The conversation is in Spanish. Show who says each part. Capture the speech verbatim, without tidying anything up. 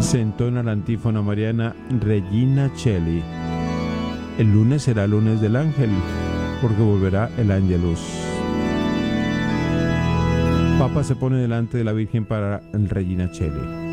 Speaker 1: Se entona la antífona mariana Regina Coeli. El lunes será lunes del ángel, porque volverá el Ángelus. Papa se pone delante de la Virgen para Regina Coeli.